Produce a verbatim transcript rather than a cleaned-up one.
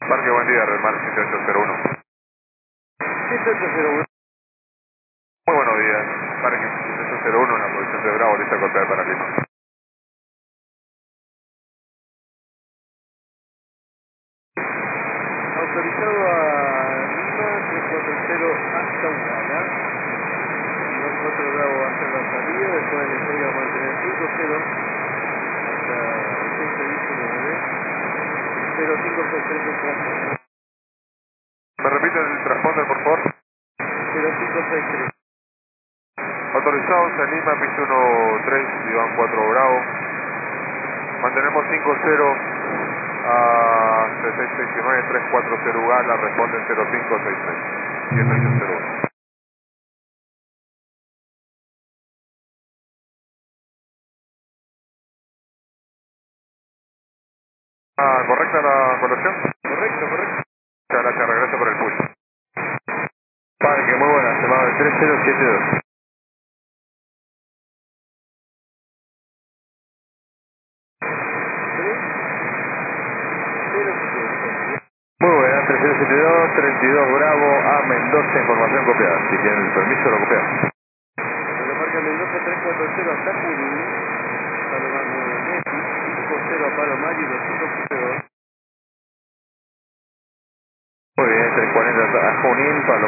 Parque, buen día, Red Mar siete ocho cero uno. siete ocho cero uno. Muy buenos días, Parque siete ocho cero uno en la posición de Bravo, lista cortada para Lima. Autorizado a Lima tres cuatro cero hasta Ugala. dos cuatro Bravo va a hacer la salida, después le voy a mantener cinco cero hasta ochenta y nueve. cero cinco seis tres el transponder. ¿Me repiten el transponder, por favor? cero cinco seis tres. Autorizados a Lima, piso uno tres, Iván cuatro Bravo. Mantenemos cinco cero a seis seis nueve tres cuatro cero Ugala, responde cero cinco seis tres siete ocho cero uno. Ah, ¿correcta la colación? Correcto, correcto. Muchas gracias, regreso por el push. Parque, muy buenas, llamado el tres cero siete dos. tres cero siete. Muy buenas, tres cero siete dos, treinta y dos Bravo a Mendoza, información copiada. Si tienen el permiso, lo copiamos. Pero marca Mendoza tres cuatro cero hasta Junín. Palomar nueve Messi. cinco cero a Palomar y doscientos dos.